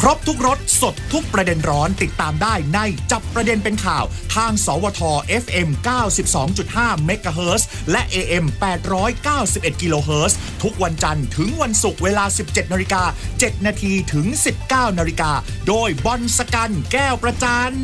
ครบทุกรสสดทุกประเด็นร้อนติดตามได้ในจับประเด็นเป็นข่าวทางสวท FM 92.5 MHz และ AM 891 กิโลเฮิรตซ์ทุกวันจันทร์ถึงวันศุกร์เวลา 17:07 นาทีถึง 19:00 น.โดยบอลสกันแก้วประจัน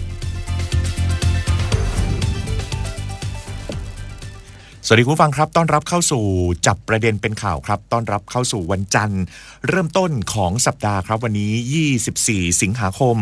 สวัสดีคุณผู้ฟังครับต้อนรับเข้าสู่จับประเด็นเป็นข่าวครับต้อนรับเข้าสู่วันจันทร์เริ่มต้นของสัปดาห์ครับวันนี้24สิงหาคม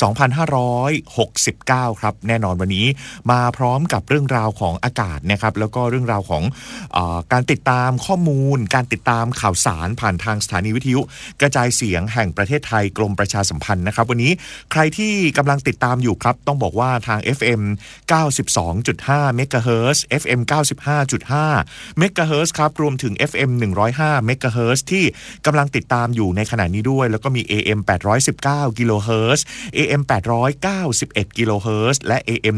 2569ครับแน่นอนวันนี้มาพร้อมกับเรื่องราวของอากาศนะครับแล้วก็เรื่องราวของการติดตามข้อมูลการติดตามข่าวสารผ่านทางสถานีวิทยุกระจายเสียงแห่งประเทศไทยกรมประชาสัมพันธ์นะครับวันนี้ใครที่กำลังติดตามอยู่ครับต้องบอกว่าทาง FM 92.5 MHz FM 95.5 เมกะเฮิรตซ์ครับรวมถึง FM 105 เมกะเฮิรตซ์ที่กำลังติดตามอยู่ในขณะนี้ด้วยแล้วก็มี AM 819 กิโลเฮิรตซ์ AM 891 กิโลเฮิรตซ์และ AM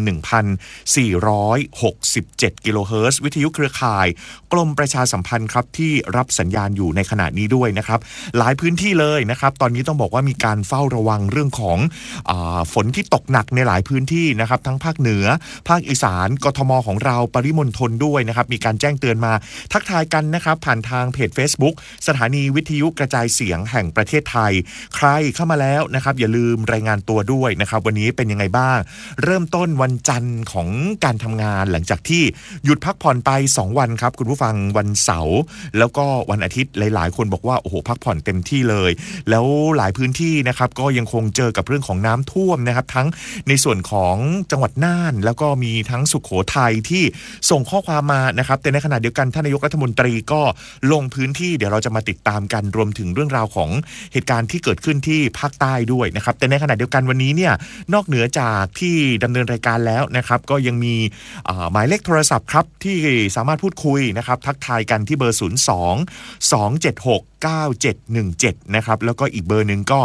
1467 กิโลเฮิรตซ์วิทยุเครือข่ายกรมประชาสัมพันธ์ครับที่รับสัญญาณอยู่ในขณะนี้ด้วยนะครับหลายพื้นที่เลยนะครับตอนนี้ต้องบอกว่ามีการเฝ้าระวังเรื่องของฝนที่ตกหนักในหลายพื้นที่นะครับทั้งภาคเหนือภาคอีสานกทมของเราปริมณฑลด้วยนะครับมีการแจ้งเตือนมาทักทายกันนะครับผ่านทางเพจ Facebook สถานีวิทยุกระจายเสียงแห่งประเทศไทยใครเข้ามาแล้วนะครับอย่าลืมรายงานตัวด้วยนะครับวันนี้เป็นยังไงบ้างเริ่มต้นวันจันทร์ของการทำงานหลังจากที่หยุดพักผ่อนไป2วันครับคุณผู้ฟังวันเสาร์แล้วก็วันอาทิตย์หลายๆคนบอกว่าโอ้โหพักผ่อนเต็มที่เลยแล้วหลายพื้นที่นะครับก็ยังคงเจอกับเรื่องของน้ำท่วมนะครับทั้งในส่วนของจังหวัดน่านแล้วก็มีทั้งสุโขทัยที่ส่งข้อความมานะครับแต่ในขณะเดียวกันท่านนายกรัฐมนตรีก็ลงพื้นที่เดี๋ยวเราจะมาติดตามกันรวมถึงเรื่องราวของเหตุการณ์ที่เกิดขึ้นที่ภาคใต้ด้วยนะครับแต่ในขณะเดียวกันวันนี้เนี่ยนอกเหนือจากที่ดำเนินรายการแล้วนะครับก็ยังมีหมายเลขโทรศัพท์ครับที่สามารถพูดคุยนะครับทักทายกันที่เบอร์02-276-9717นะครับแล้วก็อีกเบอร์นึงก็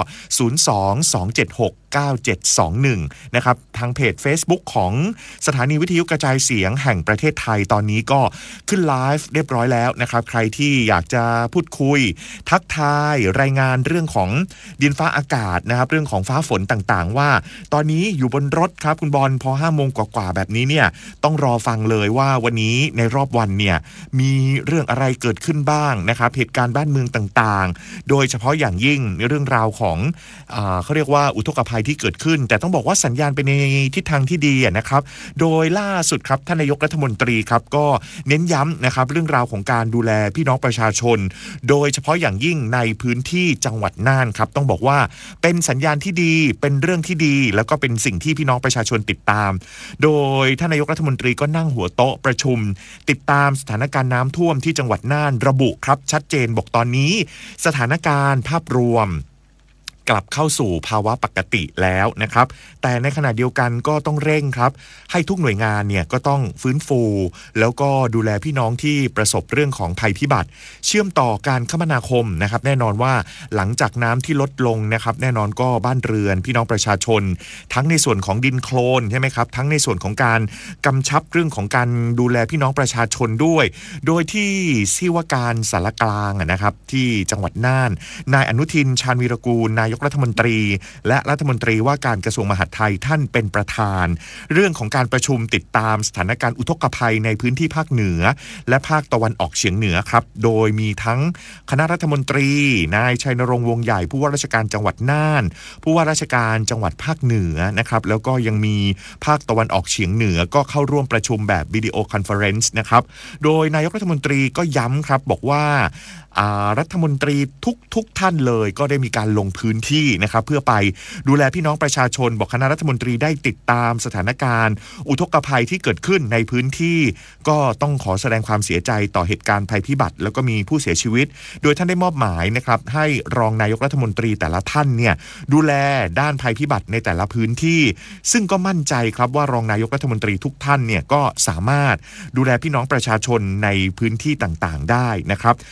02-276-9721นะครับทางเพจ Facebook ของสถานีวิทยุกระจายเสียงแห่งประเทศไทยตอนนี้ก็ขึ้นไลฟ์เรียบร้อยแล้วนะครับใครที่อยากจะพูดคุยทักทายรายงานเรื่องของดินฟ้าอากาศนะครับเรื่องของฟ้าฝนต่างๆว่าตอนนี้อยู่บนรถครับคุณบอลพอ 5 โมงกว่าๆแบบนี้เนี่ยต้องรอฟังเลยว่าวันนี้ในรอบวันเนี่ยมีเรื่องอะไรเกิดขึ้นบ้างนะครับเหตุการณ์บ้านเมืองต่างๆโดยเฉพาะอย่างยิ่งเรื่องราวของเขาเรียกว่าอุทกภัยที่เกิดขึ้นแต่ต้องบอกว่าสัญญาณไปในทิศทางที่ดีนะครับโดยล่าสุดครับท่านนายกรัฐมนตรีครับก็เน้นย้ำนะครับเรื่องราวของการดูแลพี่น้องประชาชนโดยเฉพาะอย่างยิ่งในพื้นที่จังหวัดน่านครับต้องบอกว่าเป็นสัญญาณที่ดีเป็นเรื่องที่ดีแล้วก็เป็นสิ่งที่พี่น้องประชาชนติดตามโดยท่านนายกรัฐมนตรีก็นั่งหัวโต๊ะประชุมติดตามสถานการณ์น้ำท่วมที่จังหวัดน่านระบุครับชัดเจนบอกตอนนี้สถานการณ์ภาพรวมกลับเข้าสู่ภาวะปกติแล้วนะครับแต่ในขณะเดียวกันก็ต้องเร่งครับให้ทุกหน่วยงานเนี่ยก็ต้องฟื้นฟูแล้วก็ดูแลพี่น้องที่ประสบเรื่องของภัยพิบัติเชื่อมต่อการคมนาคมนะครับแน่นอนว่าหลังจากน้ำที่ลดลงนะครับแน่นอนก็บ้านเรือนพี่น้องประชาชนทั้งในส่วนของดินโคลนใช่ไหมครับทั้งในส่วนของการกำชับเรื่องของการดูแลพี่น้องประชาชนด้วยโดยที่ที่ว่าการสารกลางนะครับที่จังหวัดน่านนายอนุทินชาญวีรกูลนายกรัฐมนตรีและรัฐมนตรีว่าการกระทรวงมหาดไทยท่านเป็นประธานเรื่องของการประชุมติดตามสถานการณ์อุทกภัยในพื้นที่ภาคเหนือและภาคตะวันออกเฉียงเหนือครับโดยมีทั้งคณะรัฐมนตรีนายชัยนรงค์วงศ์ใหญ่ผู้ว่าราชการจังหวัดน่านผู้ว่าราชการจังหวัดภาคเหนือนะครับแล้วก็ยังมีภาคตะวันออกเฉียงเหนือก็เข้าร่วมประชุมแบบวิดีโอคอนเฟอเรนซ์นะครับโดยนายกรัฐมนตรีก็ย้ำครับบอกว่ารัฐมนตรีทุกท่านเลยก็ได้มีการลงพื้นที่นะครับเพื่อไปดูแลพี่น้องประชาชนบอกคณะรัฐมนตรีได้ติดตามสถานการณ์อุทกภัยที่เกิดขึ้นในพื้นที่ก็ต้องขอแสดงความเสียใจต่อเหตุการณ์ภัยพิบัติแล้วก็มีผู้เสียชีวิตโดยท่านได้มอบหมายนะครับให้รองนายกรัฐมนตรีแต่ละท่านเนี่ยดูแลด้านภัยพิบัติในแต่ละพื้นที่ซึ่งก็มั่นใจครับว่ารองนายกรัฐมนตรีทุกท่านเนี่ยก็สามารถดูแลพี่น้องประชาชนในพื้นที่ต่างๆได้นะครับสถาน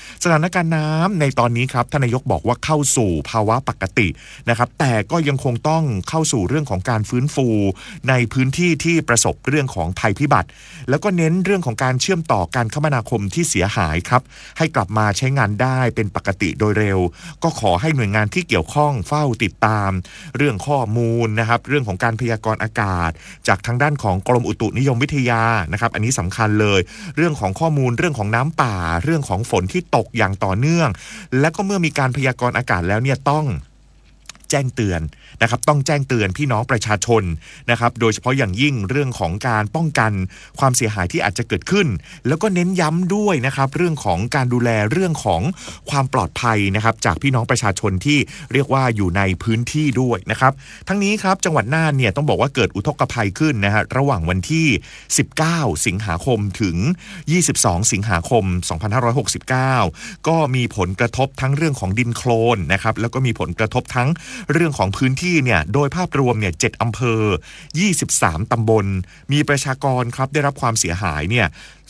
การณ์น้ำในตอนนี้ครับท่านนายกบอกว่าเข้าสู่ภาวะปกตินะครับแต่ก็ยังคงต้องเข้าสู่เรื่องของการฟื้นฟูในพื้นที่ที่ประสบเรื่องของภัยพิบัติแล้วก็เน้นเรื่องของการเชื่อมต่อการคมนาคมที่เสียหายครับให้กลับมาใช้งานได้เป็นปกติโดยเร็วก็ขอให้หน่วยงานที่เกี่ยวข้องเฝ้าติดตามเรื่องข้อมูลนะครับเรื่องของการพยากรณ์อากาศจากทางด้านของกรมอุตุนิยมวิทยานะครับอันนี้สำคัญเลยเรื่องของข้อมูลเรื่องของน้ำป่าเรื่องของฝนที่ตกอย่างต่อเนื่องและก็เมื่อมีการพยากรณ์อากาศแล้วเนี่ยต้องแจ้งเตือนนะครับต้องแจ้งเตือนพี่น้องประชาชนนะครับโดยเฉพาะอย่างยิ่งเรื่องของการป้องกันความเสียหายที่อาจจะเกิดขึ้นแล้วก็เน้นย้ำด้วยนะครับเรื่องของการดูแลเรื่องของความปลอดภัยนะครับจากพี่น้องประชาชนที่เรียกว่าอยู่ในพื้นที่ด้วยนะครับทั้งนี้ครับจังหวัดน่านเนี่ยต้องบอกว่าเกิดอุทกภัยขึ้นนะฮะระหว่างวันที่19สิงหาคมถึง22สิงหาคม2569ก็มีผลกระทบทั้งเรื่องของดินโคลนนะครับแล้วก็มีผลกระทบทั้งเรื่องของพื้นที่เนี่ยโดยภาพรวมเนี่ย7อำเภอ23ตำบลมีประชากรครับได้รับความเสียหายเนี่ย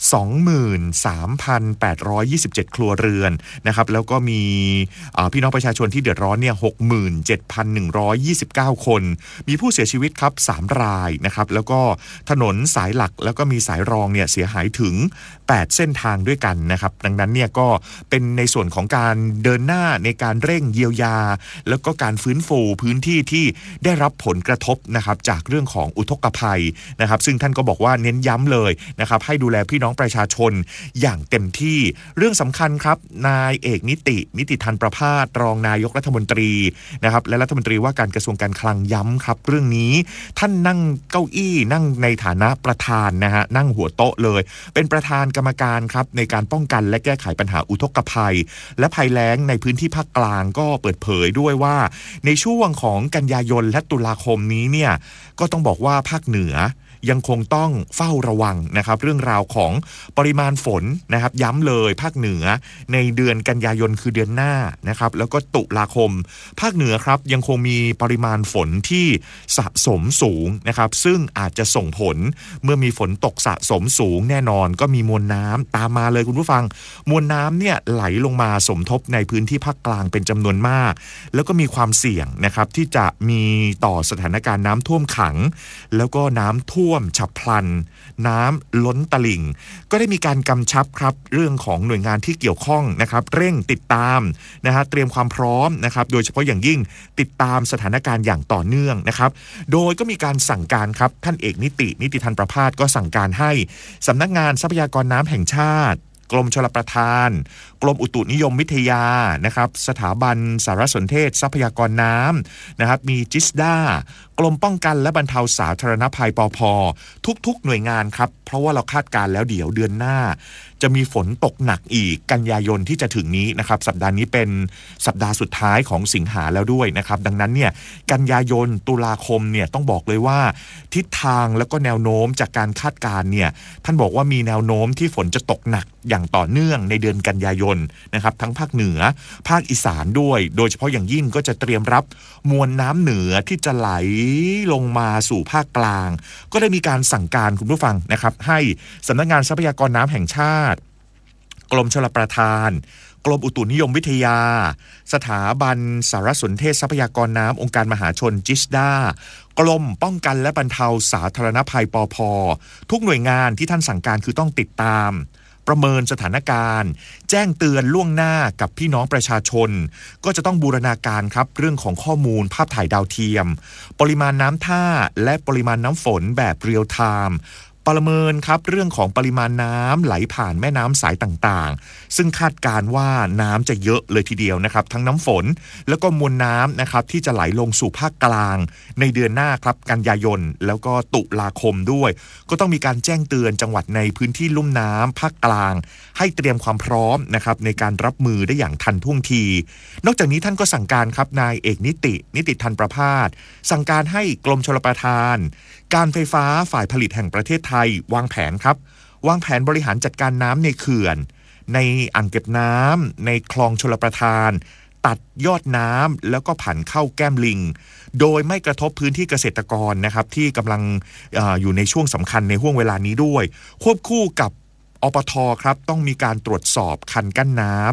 23,827 ครัวเรือนนะครับแล้วก็มีพี่น้องประชาชนที่เดือดร้อนเนี่ย67,129 คนมีผู้เสียชีวิตครับ3รายนะครับแล้วก็ถนนสายหลักแล้วก็มีสายรองเนี่ยเสียหายถึง8เส้นทางด้วยกันนะครับดังนั้นเนี่ยก็เป็นในส่วนของการเดินหน้าในการเร่งเยียวยาแล้วก็การฟื้นฟูพื้นที่ที่ได้รับผลกระทบนะครับจากเรื่องของอุทกภัยนะครับซึ่งท่านก็บอกว่าเน้นย้ำเลยนะครับให้ดูแลพี่น้องประชาชนอย่างเต็มที่เรื่องสำคัญครับนายเอกนิติธันประภาสรองนายกรัฐมนตรีนะครับและรัฐมนตรีว่าการกระทรวงการคลังย้ำครับเรื่องนี้ท่านนั่งเก้าอี้นั่งในฐานะประธานนะฮะนั่งหัวโต๊ะเลยเป็นประธานกรรมการครับในการป้องกันและแก้ไขปัญหาอุทกภัยและภัยแล้งในพื้นที่ภาคกลางก็เปิดเผยด้วยว่าในช่วงของกันยายนและตุลาคมนี้เนี่ยก็ต้องบอกว่าภาคเหนือยังคงต้องเฝ้าระวังนะครับเรื่องราวของปริมาณฝนนะครับย้ำเลยภาคเหนือในเดือนกันยายนคือเดือนหน้านะครับแล้วก็ตุลาคมภาคเหนือครับยังคงมีปริมาณฝนที่สะสมสูงนะครับซึ่งอาจจะส่งผลเมื่อมีฝนตกสะสมสูงแน่นอนก็มีมวลน้ำตามมาเลยคุณผู้ฟังมวลน้ำเนี่ยไหลลงมาสมทบในพื้นที่ภาคกลางเป็นจำนวนมากแล้วก็มีความเสี่ยงนะครับที่จะมีต่อสถานการณ์น้ำท่วมขังแล้วก็น้ำท่วมฉับพลันน้ำล้นตลิ่งก็ได้มีการกำชับครับเรื่องของหน่วยงานที่เกี่ยวข้องนะครับเร่งติดตามนะฮะเตรียมความพร้อมนะครับโดยเฉพาะอย่างยิ่งติดตามสถานการณ์อย่างต่อเนื่องนะครับโดยก็มีการสั่งการครับท่านเอกนิติธันประภาสก็สั่งการให้สำนักงานทรัพยากรน้ำแห่งชาติกรมชลประทานกรมอุตุนิยมวิทยานะครับสถาบันสารสนเทศทรัพยากรน้ำนะครับมีจิสดากรมป้องกันและบรรเทาสาธารณภัยปภ.ทุกหน่วยงานครับเพราะว่าเราคาดการแล้วเดี๋ยวเดือนหน้าจะมีฝนตกหนักอีกกันยายนที่จะถึงนี้นะครับสัปดาห์นี้เป็นสัปดาห์สุดท้ายของสิงหาแล้วด้วยนะครับดังนั้นเนี่ยกันยายนตุลาคมเนี่ยต้องบอกเลยว่าทิศทางแล้วก็แนวโน้มจากการคาดการเนี่ยท่านบอกว่ามีแนวโน้มที่ฝนจะตกหนักอย่างต่อเนื่องในเดือนกันยายนนะครับทั้งภาคเหนือภาคอีสานด้วยโดยเฉพาะอย่างยิ่งก็จะเตรียมรับมวลน้ำเหนือที่จะไหลลงมาสู่ภาคกลางก็ได้มีการสั่งการคุณผู้ฟังนะครับให้สำนักงานทรัพยากรน้ำแห่งชาติกรมชลประทานกรมอุตุนิยมวิทยาสถาบันสารสนเทศทรัพยากรน้ำองค์การมหาชนจิสดากรมป้องกันและบรรเทาสาธารณภัยปภ.ทุกหน่วยงานที่ท่านสั่งการคือต้องติดตามประเมินสถานการณ์แจ้งเตือนล่วงหน้ากับพี่น้องประชาชนก็จะต้องบูรณาการครับเรื่องของข้อมูลภาพถ่ายดาวเทียมปริมาณน้ำท่าและปริมาณน้ำฝนแบบเรียลไทม์ประเมินครับเรื่องของปริมาณน้ำไหลผ่านแม่น้ำสายต่างๆซึ่งคาดการว่าน้ำจะเยอะเลยทีเดียวนะครับทั้งน้ำฝนแล้วก็มวลน้ำนะครับที่จะไหลลงสู่ภาคกลางในเดือนหน้าครับกันยายนแล้วก็ตุลาคมด้วยก็ต้องมีการแจ้งเตือนจังหวัดในพื้นที่ลุ่มน้ำภาคกลางให้เตรียมความพร้อมนะครับในการรับมือได้อย่างทันท่วงทีนอกจากนี้ท่านก็สั่งการครับนายเอกนิติธันประภาสสั่งการให้กรมชลประทานการไฟฟ้าฝ่ายผลิตแห่งประเทศไทยวางแผนครับวางแผนบริหารจัดการน้ำในเขื่อนในอ่างเก็บน้ำในคลองชลประทานตัดยอดน้ำแล้วก็ผันเข้าแก้มลิงโดยไม่กระทบพื้นที่เกษตรกรนะครับที่กำลังอยู่ในช่วงสำคัญในห่วงเวลานี้ด้วยควบคู่กับอปท.ครับต้องมีการตรวจสอบคันกั้นน้ำ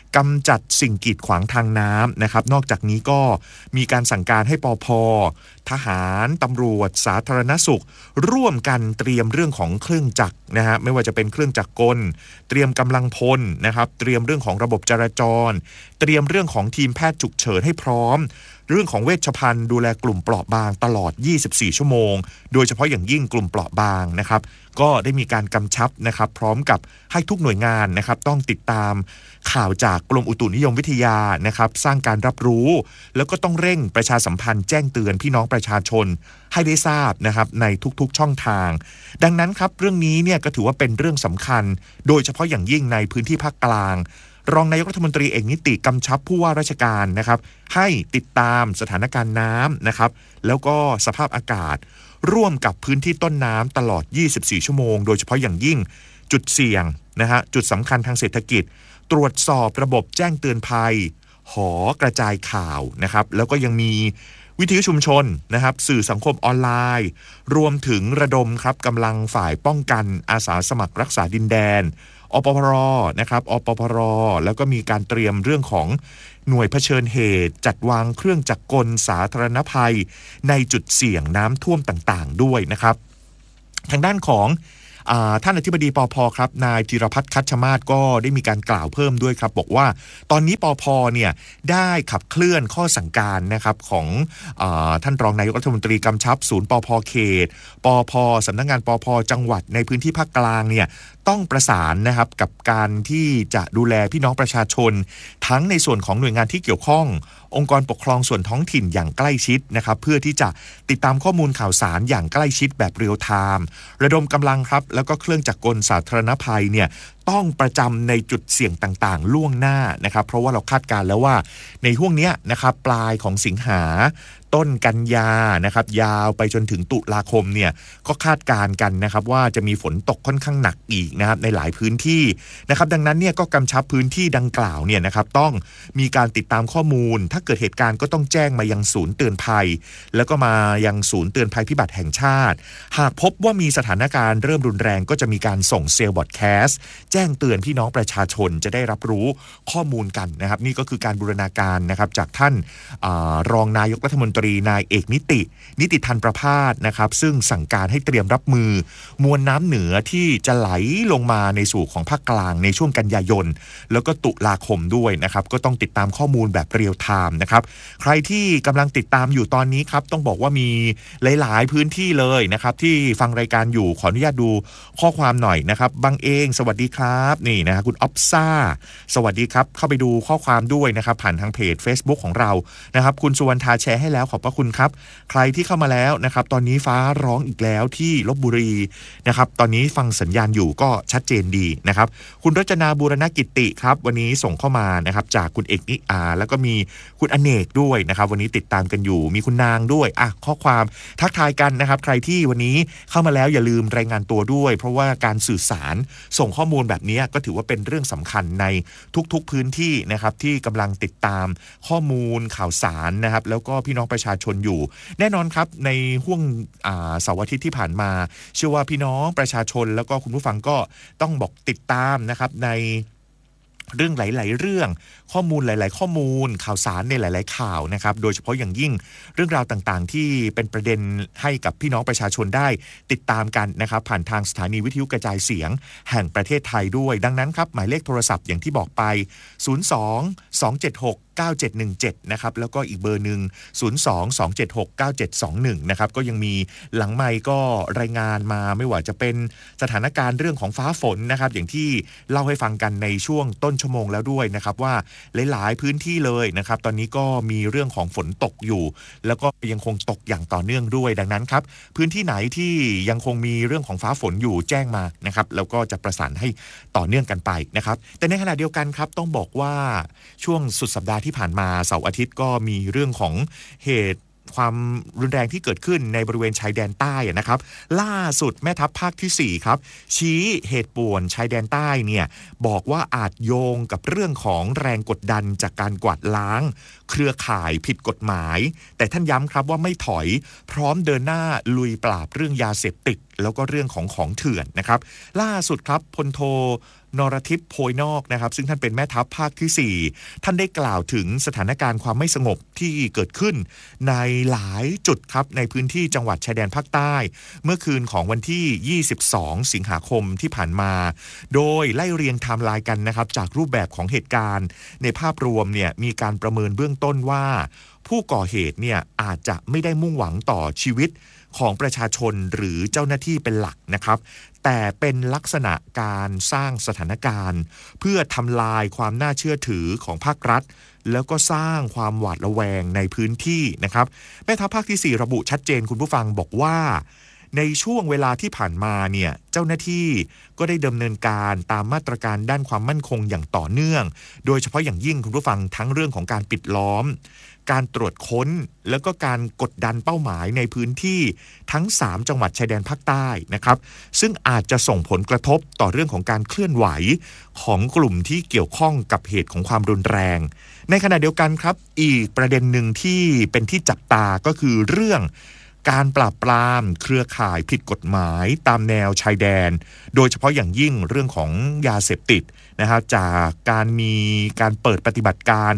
กำจัดสิ่งกีดขวางทางน้ำนะครับนอกจากนี้ก็มีการสั่งการให้ปภ.ทหารตำรวจสาธารณสุขร่วมกันเตรียมเรื่องของเครื่องจักรนะฮะไม่ว่าจะเป็นเครื่องจักรกลเตรียมกำลังพลนะครับเตรียมเรื่องของระบบจราจรเตรียมเรื่องของทีมแพทย์ฉุกเฉินให้พร้อมเรื่องของเวชภัณฑ์ดูแลกลุ่มเปราะบางตลอด24ชั่วโมงโดยเฉพาะอย่างยิ่งกลุ่มเปราะบางนะครับก็ได้มีการกำชับนะครับพร้อมกับให้ทุกหน่วยงานนะครับต้องติดตามข่าวจากกรมอุตุนิยมวิทยานะครับสร้างการรับรู้แล้วก็ต้องเร่งประชาสัมพันธ์แจ้งเตือนพี่น้องประชาชนให้ได้ทราบนะครับในทุกๆช่องทางดังนั้นครับเรื่องนี้เนี่ยก็ถือว่าเป็นเรื่องสำคัญโดยเฉพาะอย่างยิ่งในพื้นที่ภาคกลางรองนายกรัฐมนตรีเอกนิติกำชับผู้ว่าราชการนะครับให้ติดตามสถานการณ์น้ำนะครับแล้วก็สภาพอากาศร่วมกับพื้นที่ต้นน้ำตลอด24ชั่วโมงโดยเฉพาะอย่างยิ่งจุดเสี่ยงนะฮะจุดสำคัญทางเศรษฐกิจตรวจสอบระบบแจ้งเตือนภัยหอกระจายข่าวนะครับแล้วก็ยังมีวิทยุชุมชนนะครับสื่อสังคมออนไลน์รวมถึงระดมครับกำลังฝ่ายป้องกันอาสาสมัครรักษาดินแดนอปพรนะครับอปพรแล้วก็มีการเตรียมเรื่องของหน่วยเผชิญเหตุจัดวางเครื่องจักรกลสาธารณภัยในจุดเสี่ยงน้ำท่วมต่างๆด้วยนะครับทางด้านของท่านอธิบดีปภ.ครับนายจิรพัฒน์คัชมาศก็ได้มีการกล่าวเพิ่มด้วยครับบอกว่าตอนนี้ปภ.เนี่ยได้ขับเคลื่อนข้อสั่งการนะครับของท่านรองนายกรัฐมนตรีกำชับศูนย์ปภ.เขตปภ.สำนักงานปภ.จังหวัดในพื้นที่ภาคกลางเนี่ยต้องประสานนะครับกับการที่จะดูแลพี่น้องประชาชนทั้งในส่วนของหน่วยงานที่เกี่ยวข้ององค์กรปกครองส่วนท้องถิ่นอย่างใกล้ชิดนะครับเพื่อที่จะติดตามข้อมูลข่าวสารอย่างใกล้ชิดแบบเรียลไทม์ระดมกำลังครับแล้วก็เครื่องจักรกลสาธารณภัยเนี่ยต้องประจำในจุดเสี่ยงต่างๆล่วงหน้านะครับเพราะว่าเราคาดการณ์แล้วว่าในห่วงนี้นะครับปลายของสิงหาต้นกันยานะครับยาวไปจนถึงตุลาคมเนี่ยก็คาดการณ์กันนะครับว่าจะมีฝนตกค่อนข้างหนักอีกนะครับในหลายพื้นที่นะครับดังนั้นเนี่ยก็กำชับพื้นที่ดังกล่าวเนี่ยนะครับต้องมีการติดตามข้อมูลถ้าเกิดเหตุการณ์ก็ต้องแจ้งมายังศูนย์เตือนภัยแล้วก็มายังศูนย์เตือนภัยพิบัติแห่งชาติหากพบว่ามีสถานการณ์เริ่มรุนแรงก็จะมีการส่งเซลล์บอดแคสต์แจ้งเตือนพี่น้องประชาชนจะได้รับรู้ข้อมูลกันนะครับนี่ก็คือการบูรณาการนะครับจากท่านรองนายกรัฐมนตรีนายเอกนิติทันประภาสนะครับซึ่งสั่งการให้เตรียมรับมือมวลน้ำเหนือที่จะไหลลงมาในสู่ของภาคกลางในช่วงกันยายนแล้วก็ตุลาคมด้วยนะครับก็ต้องติดตามข้อมูลแบบเรียลไทม์นะครับใครที่กำลังติดตามอยู่ตอนนี้ครับต้องบอกว่ามีหลายๆพื้นที่เลยนะครับที่ฟังรายการอยู่ขออนุญาตดูข้อความหน่อยนะครับบางเองสวัสดีครับนี่นะคุณออฟซ่าสวัสดีครับเข้าไปดูข้อความด้วยนะครับผ่านทางเพจ Facebook ของเรานะครับคุณสุวรรณทาแชร์ให้แล้วขอบพระคุณครับใครที่เข้ามาแล้วนะครับตอนนี้ฟ้าร้องอีกแล้วที่ลพบุรีนะครับตอนนี้ฟังสัญญาณอยู่ก็ชัดเจนดีนะครับคุณรจนาบูรณกิติครับวันนี้ส่งเข้ามานะครับจากคุณเอกนิแล้วก็มีคุณอเนกด้วยนะครับวันนี้ติดตามกันอยู่มีคุณนางด้วยข้อความทักทายกันนะครับใครที่วันนี้เข้ามาแล้วอย่าลืมรายงานตัวด้วยเพราะว่าการสื่อสารส่งข้อมูลแบบนี้ก็ถือว่าเป็นเรื่องสำคัญในทุกๆพื้นที่นะครับที่กำลังติดตามข้อมูลข่าวสารนะครับแล้วก็พี่น้องประชาชนอยู่แน่นอนครับในห่วงเสาร์อาทิตย์ที่ผ่านมาเชื่อว่าพี่น้องประชาชนแล้วก็คุณผู้ฟังก็ต้องบอกติดตามนะครับในเรื่องหลายๆเรื่องข้อมูลหลายๆข้อมูลข่าวสารในหลายๆข่าวนะครับโดยเฉพาะอย่างยิ่งเรื่องราวต่างๆที่เป็นประเด็นให้กับพี่น้องประชาชนได้ติดตามกันนะครับผ่านทางสถานีวิทยุกระจายเสียงแห่งประเทศไทยด้วยดังนั้นครับหมายเลขโทรศัพท์อย่างที่บอกไป02-276-9717นะครับแล้วก็อีกเบอร์หนึ่ง02-276-9721นะครับก็ยังมีหลังไมค์ก็รายงานมาไม่ว่าจะเป็นสถานการณ์เรื่องของฟ้าฝนนะครับอย่างที่เล่าให้ฟังกันในช่วงต้นชั่วโมงแล้วด้วยนะครับว่าหลายๆพื้นที่เลยนะครับตอนนี้ก็มีเรื่องของฝนตกอยู่แล้วก็ยังคงตกอย่างต่อเนื่องด้วยดังนั้นครับพื้นที่ไหนที่ยังคงมีเรื่องของฟ้าฝนอยู่แจ้งมานะครับแล้วก็จะประสานให้ต่อเนื่องกันไปนะครับแต่ในขณะเดียวกันครับต้องบอกว่าช่วงสุดสัปดาห์ที่ผ่านมาเสาร์อาทิตย์ก็มีเรื่องของเหตุความรุนแรงที่เกิดขึ้นในบริเวณชายแดนใต้นะครับล่าสุดแม่ทัพภาคที่4ครับชี้เหตุป่วนชายแดนใต้เนี่ยบอกว่าอาจโยงกับเรื่องของแรงกดดันจากการกวาดล้างเครือข่ายผิดกฎหมายแต่ท่านย้ำครับว่าไม่ถอยพร้อมเดินหน้าลุยปราบเรื่องยาเสพติดแล้วก็เรื่องของเถื่อนนะครับล่าสุดครับพลโทนรทิพย์โพยนอกนะครับซึ่งท่านเป็นแม่ทัพภาคที่4ท่านได้กล่าวถึงสถานการณ์ความไม่สงบที่เกิดขึ้นในหลายจุดครับในพื้นที่จังหวัดชายแดนภาคใต้เมื่อคืนของวันที่22สิงหาคมที่ผ่านมาโดยไล่เรียงไทม์ไลน์กันนะครับจากรูปแบบของเหตุการณ์ในภาพรวมเนี่ยมีการประเมินเบื้องต้นว่าผู้ก่อเหตุเนี่ยอาจจะไม่ได้มุ่งหวังต่อชีวิตของประชาชนหรือเจ้าหน้าที่เป็นหลักนะครับแต่เป็นลักษณะการสร้างสถานการณ์เพื่อทำลายความน่าเชื่อถือของภาครัฐแล้วก็สร้างความหวาดระแวงในพื้นที่นะครับแม่ทัพภาคที่4ระบุชัดเจนคุณผู้ฟังบอกว่าในช่วงเวลาที่ผ่านมาเนี่ยเจ้าหน้าที่ก็ได้ดำเนินการตามมาตรการด้านความมั่นคงอย่างต่อเนื่องโดยเฉพาะอย่างยิ่งคุณผู้ฟังทั้งเรื่องของการปิดล้อมการตรวจค้นแล้วก็การกดดันเป้าหมายในพื้นที่ทั้ง3จังหวัดชายแดนภาคใต้นะครับซึ่งอาจจะส่งผลกระทบต่อเรื่องของการเคลื่อนไหวของกลุ่มที่เกี่ยวข้องกับเหตุของความรุนแรงในขณะเดียวกันครับอีกประเด็นหนึ่งที่เป็นที่จับตาก็คือเรื่องการปราบปรามเครือข่ายผิดกฎหมายตามแนวชายแดนโดยเฉพาะอย่างยิ่งเรื่องของยาเสพติดนะครับจากการมีการเปิดปฏิบัติการ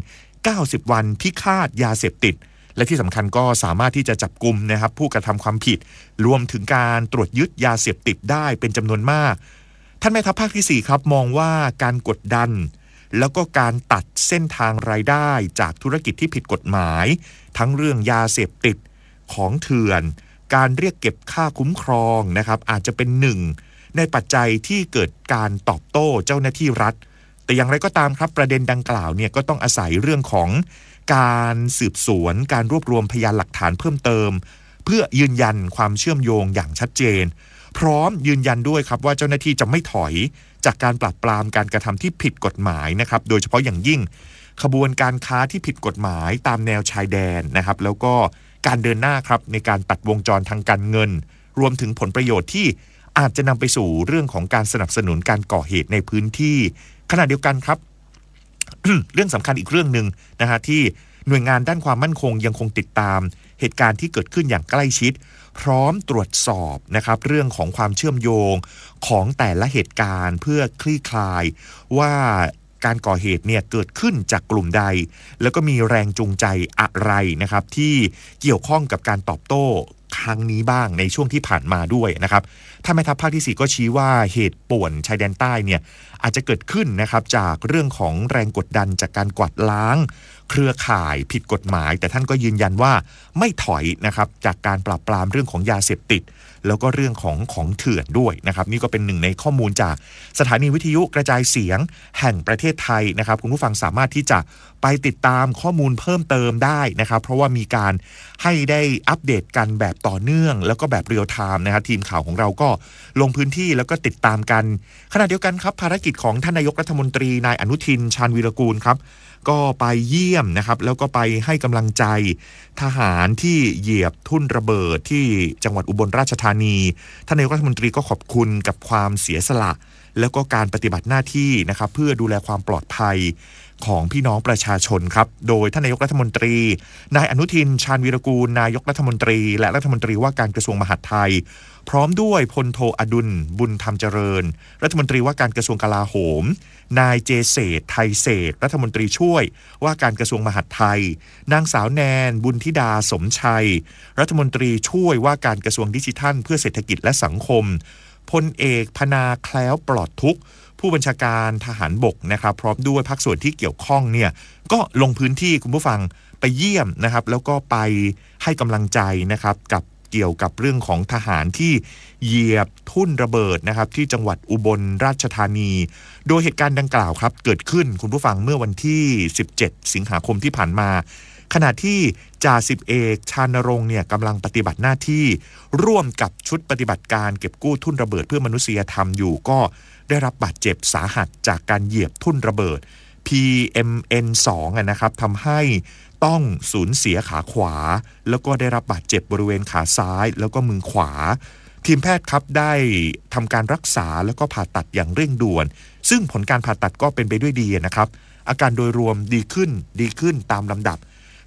90 วันพิฆาตยาเสพติดและที่สำคัญก็สามารถที่จะจับกุมนะครับผู้กระทำความผิดรวมถึงการตรวจยึดยาเสพติดได้เป็นจำนวนมากท่านแม่ทัพภาคที่4ครับมองว่าการกดดันแล้วก็การตัดเส้นทางรายได้จากธุรกิจที่ผิดกฎหมายทั้งเรื่องยาเสพติดของเถื่อนการเรียกเก็บค่าคุ้มครองนะครับอาจจะเป็นหนึ่งในปัจจัยที่เกิดการตอบโต้เจ้าหน้าที่รัฐแต่อย่างไรก็ตามครับประเด็นดังกล่าวเนี่ยก็ต้องอาศัยเรื่องของการสืบสวนการรวบรวมพยานหลักฐานเพิ่มเติมเพื่อยืนยันความเชื่อมโยงอย่างชัดเจนพร้อมยืนยันด้วยครับว่าเจ้าหน้าที่จะไม่ถอยจากการปราบปรามการกระทำที่ผิดกฎหมายนะครับโดยเฉพาะอย่างยิ่งขบวนการค้าที่ผิดกฎหมายตามแนวชายแดนนะครับแล้วก็การเดินหน้าครับในการตัดวงจรทางการเงินรวมถึงผลประโยชน์ที่อาจจะนำไปสู่เรื่องของการสนับสนุนการก่อเหตุในพื้นที่ขณะเดียวกันครับ เรื่องสำคัญอีกเรื่องหนึ่งนะฮะที่หน่วยงานด้านความมั่นคงยังคงติดตามเหตุการณ์ที่เกิดขึ้นอย่างใกล้ชิดพร้อมตรวจสอบนะครับเรื่องของความเชื่อมโยงของแต่ละเหตุการณ์เพื่อคลี่คลายว่าการก่อเหตุเนี่ยเกิดขึ้นจากกลุ่มใดแล้วก็มีแรงจูงใจอะไรนะครับที่เกี่ยวข้องกับการตอบโต้ครั้งนี้บ้างในช่วงที่ผ่านมาด้วยนะครับท่านแม่ทัพภาคที่4ก็ชี้ว่าเหตุป่วนชายแดนใต้เนี่ยอาจจะเกิดขึ้นนะครับจากเรื่องของแรงกดดันจากการกวาดล้างเครือข่ายผิดกฎหมายแต่ท่านก็ยืนยันว่าไม่ถอยนะครับจากการปราบปรามเรื่องของยาเสพติดแล้วก็เรื่องของเถื่อนด้วยนะครับนี่ก็เป็นหนึ่งในข้อมูลจากสถานีวิทยุกระจายเสียงแห่งประเทศไทยนะครับคุณผู้ฟังสามารถที่จะไปติดตามข้อมูลเพิ่มเติมได้นะครับเพราะว่ามีการให้ได้อัปเดตกันแบบต่อเนื่องแล้วก็แบบเรียลไทม์นะครับทีมข่าวของเราก็ลงพื้นที่แล้วก็ติดตามกันขณะเดียวกันครับภารกิจของท่านนายกรัฐมนตรีนายอนุทินชาญวีรกูลครับก็ไปเยี่ยมนะครับแล้วก็ไปให้กำลังใจทหารที่เหยียบทุ่นระเบิดที่จังหวัดอุบลราชธานีท่านนายกรัฐมนตรีก็ขอบคุณกับความเสียสละแล้วก็การปฏิบัติหน้าที่นะครับเพื่อดูแลความปลอดภัยของพี่น้องประชาชนครับโดยท่านนายกรัฐมนตรีนายอนุทินชาญวีรกูลนายกรัฐมนตรีและรัฐมนตรีว่าการกระทรวงมหาดไทยพร้อมด้วยพลโทอดุลบุญธรรมเจริญรัฐมนตรีว่าการกระทรวงกลาโหมนายเจเศรษฐ์ไทยเศรษฐ์รัฐมนตรีช่วยว่าการกระทรวงมหาดไทยนางสาวแนนบุญธิดาสมชัยรัฐมนตรีช่วยว่าการกระทรวงดิจิทัลเพื่อเศรษฐกิจและสังคมพลเอกพนาแคล้วปลอดทุกข์ผู้บัญชาการทหารบกนะครับพร้อมด้วยภาคส่วนที่เกี่ยวข้องเนี่ยก็ลงพื้นที่คุณผู้ฟังไปเยี่ยมนะครับแล้วก็ไปให้กำลังใจนะครับกับเกี่ยวกับเรื่องของทหารที่เหยียบทุ่นระเบิดนะครับที่จังหวัดอุบลราชธานีโดยเหตุการณ์ดังกล่าวครับเกิดขึ้นคุณผู้ฟังเมื่อวันที่17สิงหาคมที่ผ่านมาขณะที่จ่าสิบเอกชานรงค์เนี่ยกำลังปฏิบัติหน้าที่ร่วมกับชุดปฏิบัติการเก็บกู้ทุ่นระเบิดเพื่อมนุษยธรรมอยู่ก็ได้รับบาดเจ็บสาหัสจากการเหยียบทุ่นระเบิด PMN2 นะครับทำให้ต้องสูญเสียขาขวาแล้วก็ได้รับบาดเจ็บบริเวณขาซ้ายแล้วก็มือขวาทีมแพทย์ครับได้ทำการรักษาแล้วก็ผ่าตัดอย่างเร่งด่วนซึ่งผลการผ่าตัดก็เป็นไปด้วยดีนะครับอาการโดยรวมดีขึ้นตามลำดับ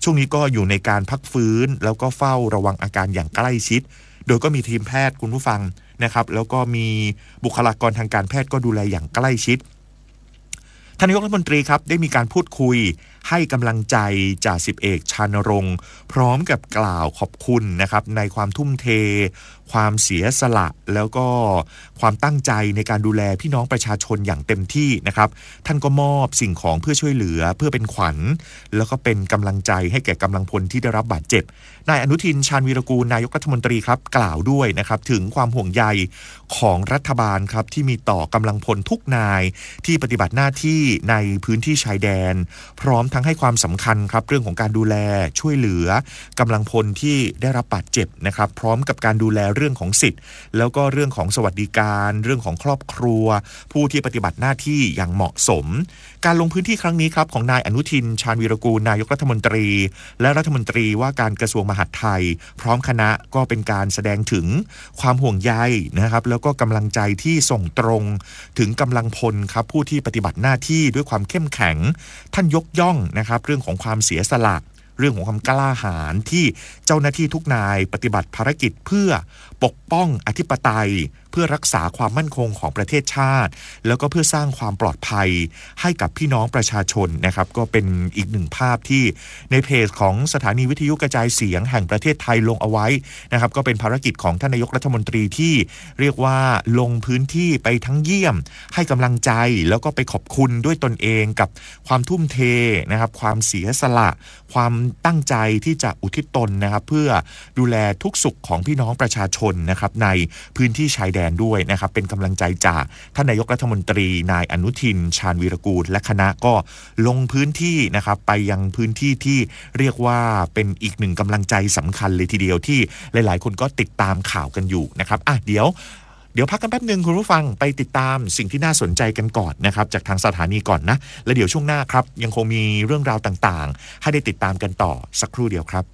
ช่วงนี้ก็อยู่ในการพักฟื้นแล้วก็เฝ้าระวังอาการอย่างใกล้ชิดโดยก็มีทีมแพทย์คุณผู้ฟังนะครับแล้วก็มีบุคลากรทางการแพทย์ก็ดูแลอย่างใกล้ชิดท่านนายกรัฐมนตรีครับได้มีการพูดคุยให้กำลังใจจ่าสิบเอกชานรงค์พร้อมกับกล่าวขอบคุณนะครับในความทุ่มเทความเสียสละแล้วก็ความตั้งใจในการดูแลพี่น้องประชาชนอย่างเต็มที่นะครับท่านก็มอบสิ่งของเพื่อช่วยเหลือเพื่อเป็นขวัญแล้วก็เป็นกำลังใจให้แก่กำลังพลที่ได้รับบาดเจ็บนายอนุทินชาญวีรกูลนายกรัฐมนตรีครับกล่าวด้วยนะครับถึงความห่วงใยของรัฐบาลครับที่มีต่อกำลังพลทุกนายที่ปฏิบัติหน้าที่ในพื้นที่ชายแดนพร้อมทั้งให้ความสำคัญครับเรื่องของการดูแลช่วยเหลือกำลังพลที่ได้รับบาดเจ็บนะครับพร้อมกับการดูแลเรื่องของสิทธิ์แล้วก็เรื่องของสวัสดิการเรื่องของครอบครัวผู้ที่ปฏิบัติหน้าที่อย่างเหมาะสมการลงพื้นที่ครั้งนี้ครับของนายอนุทินชาญวีรกูลนายกรัฐมนตรีและรัฐมนตรีว่าการกระทรวงมหาดไทยพร้อมคณะก็เป็นการแสดงถึงความห่วงใยนะครับแล้วก็กำลังใจที่ส่งตรงถึงกำลังพลครับผู้ที่ปฏิบัติหน้าที่ด้วยความเข้มแข็งท่านยกย่องนะครับเรื่องของความเสียสละเรื่องของความกล้าหาญที่เจ้าหน้าที่ทุกนายปฏิบัติภารกิจเพื่อปกป้องอธิปไตยเพื่อรักษาความมั่นคงของประเทศชาติแล้วก็เพื่อสร้างความปลอดภัยให้กับพี่น้องประชาชนนะครับก็เป็นอีกหนึ่งภาพที่ในเพจของสถานีวิทยุกระจายเสียงแห่งประเทศไทยลงเอาไว้นะครับก็เป็นภารกิจของท่านนายกรัฐมนตรีที่เรียกว่าลงพื้นที่ไปทั้งเยี่ยมให้กำลังใจแล้วก็ไปขอบคุณด้วยตนเองกับความทุ่มเทนะครับความเสียสละความตั้งใจที่จะอุทิศตนนะครับเพื่อดูแลทุกสุขของพี่น้องประชาชนนะครับในพื้นที่ชายแดนด้วยนะครับเป็นกำลังใจจากท่านนายกรัฐมนตรีนายอนุทินชาญวีรกูลและคณะก็ลงพื้นที่นะครับไปยังพื้นที่ที่เรียกว่าเป็นอีกหนึ่งกำลังใจสำคัญเลยทีเดียวที่หลายๆคนก็ติดตามข่าวกันอยู่นะครับเดี๋ยวพักกันแป๊บนึงคุณผู้ฟังไปติดตามสิ่งที่น่าสนใจกันก่อนนะครับจากทางสถานีก่อนนะและเดี๋ยวช่วงหน้าครับยังคงมีเรื่องราวต่างๆให้ได้ติดตามกันต่อสักครู่เดียวครับ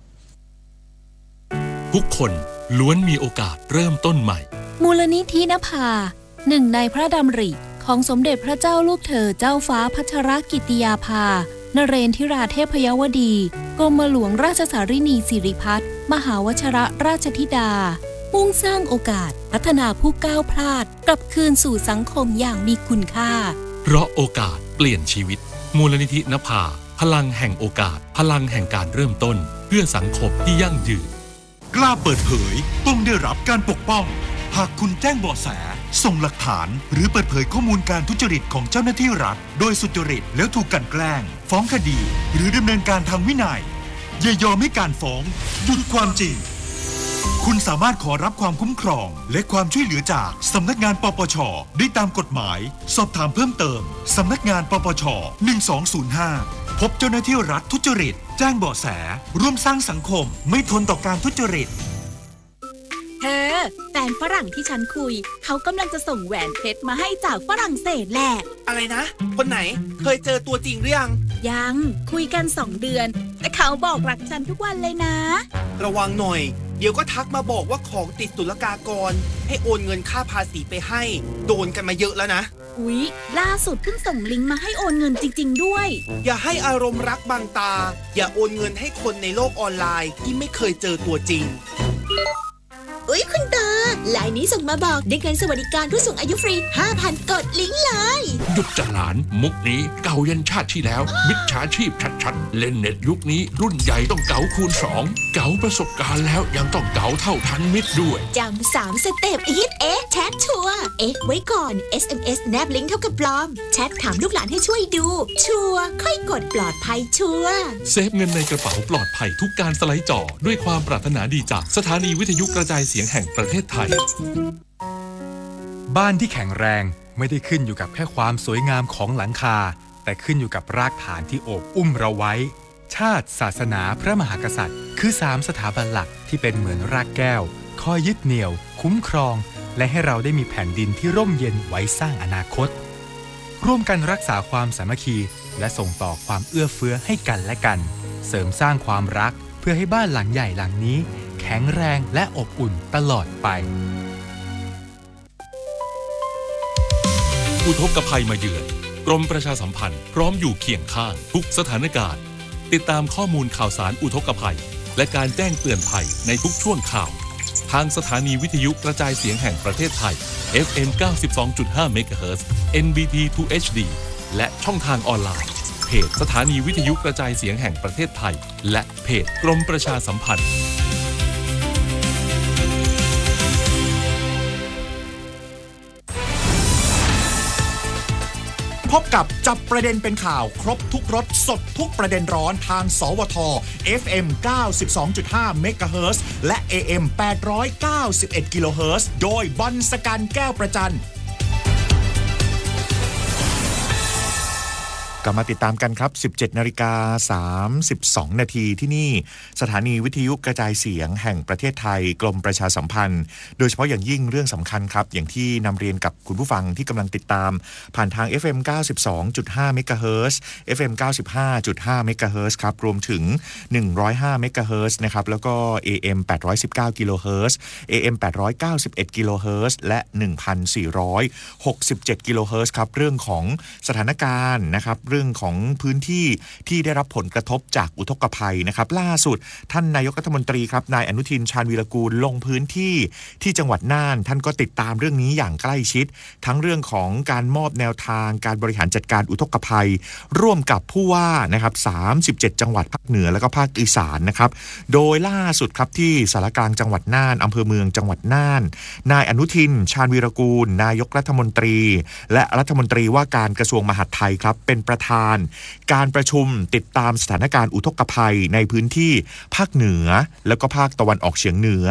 ทุกคนล้วนมีโอกาสเริ่มต้นใหม่มูลนิธินภาหนึ่งในพระดำริของสมเด็จพระเจ้าลูกเธอเจ้าฟ้าพัชรกิติยาภานเรนทิราเทพยวดีกรมหลวงราชสารินีสิริพัฒน์มหาวชรราชธิดามุ่งสร้างโอกาสพัฒนาผู้ก้าวพลาดกลับคืนสู่สังคมอย่างมีคุณค่าเพราะโอกาสเปลี่ยนชีวิตมูลนิธินภาพลังแห่งโอกาสพลังแห่งการเริ่มต้นเพื่อสังคมที่ยั่งยืนกล้าเปิดเผยต้องได้รับการปกป้องหากคุณแจ้งเบาะแสส่งหลักฐานหรือเปิดเผยข้อมูลการทุจริตของเจ้าหน้าที่รัฐโดยสุจริตแล้วถูกกลั่นแกล้งฟ้องคดีหรือดำเนินการทางวินัยอย่ายอมให้การฟ้องหยุดความจริงคุณสามารถขอรับความคุ้มครองและความช่วยเหลือจากสำนักงานปปช.ได้ตามกฎหมายสอบถามเพิ่มเติมสำนักงานปปช. 1205พบเจ้าหน้าที่รัฐทุจริตแจ้งเบาะแสร่วมสร้างสังคมไม่ทนต่อการทุจริตแฟนฝรั่งที่ฉันคุยเขากำลังจะส่งแหวนเพชรมาให้จากฝรั่งเศสแหละอะไรนะคนไหนเคยเจอตัวจริงหรือยังคุยกัน2 เดือนแต่เขาบอกรักฉันทุกวันเลยนะระวังหน่อยเดี๋ยวก็ทักมาบอกว่าของติดศุลกากรให้โอนเงินค่าภาษีไปให้โดนกันมาเยอะแล้วนะอุ๊ยล่าสุดเพิ่งส่งลิงก์มาให้โอนเงินจริงๆด้วยอย่าให้อารมณ์รักบังตาอย่าโอนเงินให้คนในโลกออนไลน์ที่ไม่เคยเจอตัวจริงอุ๊ยคุณตาไลน์นี้ส่งมาบอกได้เงินสวัสดิการผู้สูงอายุฟรี 5,000 กดลิงก์เลยหยุดจะหลานมุกนี้เก่ายันชาติที่แล้วมิจฉาชีพชัดๆเล่นเน็ตยุคนี้รุ่นใหญ่ต้องเก๋าคูณ2เก๋าประสบการณ์แล้วยังต้องเก๋าเท่าทันมิตรด้วยจำ3 สเต็ปอีทแชทชัวร์ไว้ก่อน SMS แนบลิงก์เท่ากับปลอมแชทถามลูกหลานให้ช่วยดูชัวร์ค่อยกดปลอดภัยชัวร์เซฟเงินในกระเป๋าปลอดภัยทุกการสไลด์จอด้วยความปรารถนาดีจากสถานีวิทยุกระจายเสียงแห่งประเทศไทยบ้านที่แข็งแรงไม่ได้ขึ้นอยู่กับแค่ความสวยงามของหลังคาแต่ขึ้นอยู่กับรากฐานที่โอบอุ้มเราไว้ชาติศาสนาพระมหากษัตริย์คือ3 สถาบันหลักที่เป็นเหมือนรากแก้วคอยยึดเหนี่ยวคุ้มครองและให้เราได้มีแผ่นดินที่ร่มเย็นไว้สร้างอนาคตร่วมกันรักษาความสามัคคีและส่งต่อความเอื้อเฟื้อให้กันและกันเสริมสร้างความรักเพื่อให้บ้านหลังใหญ่หลังนี้แข็งแรงและอบอุ่นตลอดไปอุทกภัยมาเยือนกรมประชาสัมพันธ์พร้อมอยู่เคียงข้างทุกสถานการณ์ติดตามข้อมูลข่าวสารอุทกภัยและการแจ้งเตือนภัยในทุกช่วงข่าวทางสถานีวิทยุกระจายเสียงแห่งประเทศไทย FM 92.5 MHz NBT 2 HD และช่องทางออนไลน์เพจสถานีวิทยุกระจายเสียงแห่งประเทศไทยและเพจกรมประชาสัมพันธ์พบกับจับประเด็นเป็นข่าวครบทุกรสสดทุกประเด็นร้อนทางสวท FM 92.5 MHz และ AM 891 kHz โดยบอลสกันแก้วประจันกลับมาติดตามกันครับ 17:32 นาทีที่นี่สถานีวิทยุกระจายเสียงแห่งประเทศไทยกรมประชาสัมพันธ์โดยเฉพาะอย่างยิ่งเรื่องสำคัญครับอย่างที่นำเรียนกับคุณผู้ฟังที่กำลังติดตามผ่านทาง FM 92.5 MHz FM 95.5 MHz ครับรวมถึง105 MHz นะครับแล้วก็ AM 819 kHz AM 891 kHz และ 1,467 kHz ครับเรื่องของสถานการณ์นะครับเรื่องของพื้นที่ที่ได้รับผลกระทบจากอุทกภัยนะครับล่าสุดท่านนายกรัฐมนตรีครับนายอนุทินชาญวีรกูลลงพื้นที่ที่จังหวัดน่านท่านก็ติดตามเรื่องนี้อย่างใกล้ชิดทั้งเรื่องของการมอบแนวทางการบริหารจัดการอุทกภัยร่วมกับผู้ว่านะครับ37จังหวัดภาคเหนือแล้วก็ภาคอีสานนะครับโดยล่าสุดครับที่สารกลางจังหวัดน่านอำเภอเมืองจังหวัดน่านนายอนุทินชาญวีรกูลนายกรัฐมนตรีและรัฐมนตรีว่าการกระทรวงมหาดไทยครับเป็นประธานการประชุมติดตามสถานการณ์อุทกภัยในพื้นที่ภาคเหนือแล้วก็ภาคตะวันออกเฉียงเหนือ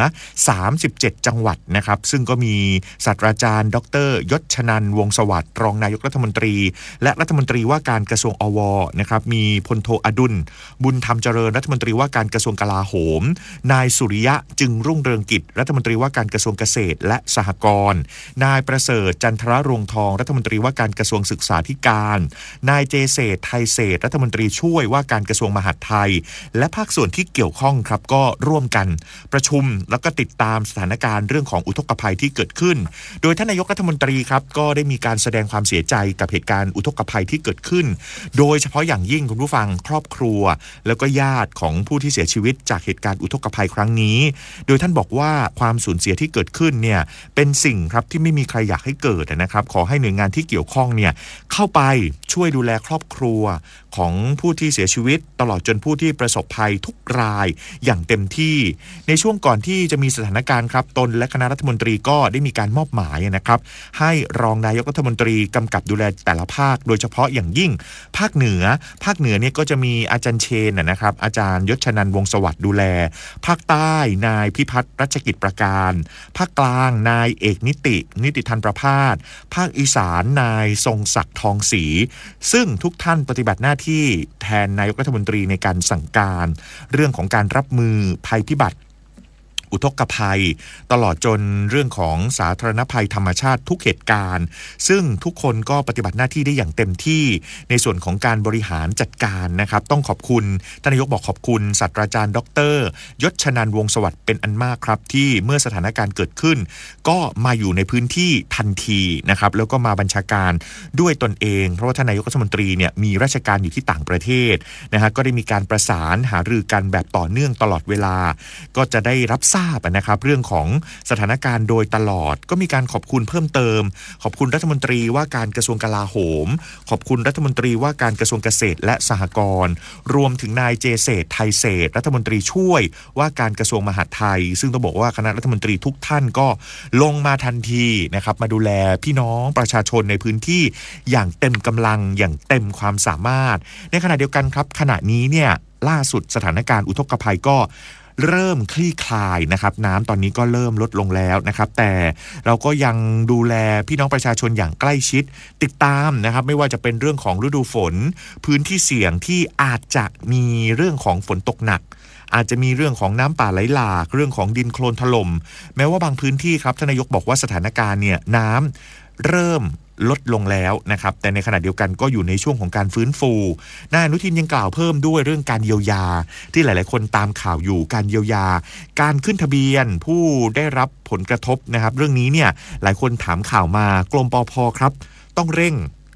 37จังหวัดนะครับซึ่งก็มีศาสตราจารย์ดร.ยศชนันท์วงศ์สวัสดิ์รองนายกรัฐมนตรีและรัฐมนตรีว่าการกระทรวงอวนะครับมีพลโทอดุลบุญธรรมเจริญรัฐมนตรีว่าการกระทรวงกลาโหมนายสุริยะจึงรุ่งเรืองกิจรัฐมนตรีว่าการกระทรวงเกษตรและสหกรณ์นายประเสริฐจันทรรวงทองรัฐมนตรีว่าการกระทรวงศึกษาธิการนายเจเศรษฐ์ไทยเศรษฐ์รัฐมนตรีช่วยว่าการกระทรวงมหาดไทยและภาคส่วนที่เกี่ยวข้องครับก็ร่วมกันประชุมแล้วก็ติดตามสถานการณ์เรื่องของอุทกภัยที่เกิดขึ้นโดยท่านนายกรัฐมนตรีครับก็ได้มีการแสดงความเสียใจกับเหตุการณ์อุทกภัยที่เกิดขึ้นโดยเฉพาะอย่างยิ่งคุณผู้ฟังครอบครัวแล้วก็ญาติของผู้ที่เสียชีวิตจากเหตุการณ์อุทกภัยครั้งนี้โดยท่านบอกว่าความสูญเสียที่เกิดขึ้นเนี่ยเป็นสิ่งครับที่ไม่มีใครอยากให้เกิดนะครับขอให้หน่วยงานที่เกี่ยวข้องเนี่ยเข้าไปช่วยดูแลครอบครัวของผู้ที่เสียชีวิตตลอดจนผู้ที่ประสบภัยทุกรายอย่างเต็มที่ในช่วงก่อนที่จะมีสถานการณ์ครับตนและคณะรัฐมนตรีก็ได้มีการมอบหมายนะครับให้รองนายกรัฐมนตรีกำกับดูแลแต่ละภาคโดยเฉพาะอย่างยิ่งภาคเหนือเนี่ยก็จะมีอาจารย์เชนนะครับอาจารย์ยศชนันท์วงศ์สวัสดิ์ดูแลภาคใต้นายพิพัฒน์รัชกิจประการภาคกลางนายเอกนิติธันประภาสภาคอีสานนายทรงศักดิ์ทองศรีซึ่งทุกท่านปฏิบัติหน้าที่แทนนายกรัฐมนตรีในการสั่งการเรื่องของการรับมือภัยพิบัติอุทกภัยตลอดจนเรื่องของสาธารณภัยธรรมชาติทุกเหตุการณ์ซึ่งทุกคนก็ปฏิบัติหน้าที่ได้อย่างเต็มที่ในส่วนของการบริหารจัดการนะครับต้องขอบคุณท่านนายกบอกขอบคุณศาสตราจารย์ดร.ยศชนันท์วงศ์สวัสดิ์เป็นอันมากครับที่เมื่อสถานการณ์เกิดขึ้นก็มาอยู่ในพื้นที่ทันทีนะครับแล้วก็มาบัญชาการด้วยตนเองเพราะว่าท่านนายกรัฐมนตรีเนี่ยมีราชการอยู่ที่ต่างประเทศนะฮะก็ได้มีการประสานหารือกันแบบต่อเนื่องตลอดเวลาก็จะได้รับทราบนะครับเรื่องของสถานการณ์โดยตลอดก็มีการขอบคุณเพิ่มเติมขอบคุณรัฐมนตรีว่าการกระทรวงกลาโหมขอบคุณรัฐมนตรีว่าการกระทรวงเกษตรและสหกรณ์รวมถึงนายเจเศรษฐ์ไทยเศรษฐ์รัฐมนตรีช่วยว่าการกระทรวงมหาดไทยซึ่งต้องบอกว่าคณะรัฐมนตรีทุกท่านก็ลงมาทันทีนะครับมาดูแลพี่น้องประชาชนในพื้นที่อย่างเต็มกำลังอย่างเต็มความสามารถในขณะเดียวกันครับขณะนี้เนี่ยล่าสุดสถานการณ์อุทกภัยก็เริ่มคลี่คลายนะครับน้ำตอนนี้ก็เริ่มลดลงแล้วนะครับแต่เราก็ยังดูแลพี่น้องประชาชนอย่างใกล้ชิดติดตามนะครับไม่ว่าจะเป็นเรื่องของฤดูฝนพื้นที่เสี่ยงที่อาจจะมีเรื่องของฝนตกหนักอาจจะมีเรื่องของน้ำป่าไหลหลากเรื่องของดินโคลนถล่มแม้ว่าบางพื้นที่ครับท่านนายกบอกว่าสถานการณ์เนี่ยน้ำเริ่มลดลงแล้วนะครับแต่ในขณะเดียวกันก็อยู่ในช่วงของการฟื้นฟูนายอนุทินยังกล่าวเพิ่มด้วยเรื่องการเยียวยาที่หลายๆคนตามข่าวอยู่การเยียวยาการขึ้นทะเบียนผู้ได้รับผลกระทบนะครับเรื่องนี้เนี่ยหลายคนถามข่าวมากรมปภ.ครับต้องเร่ง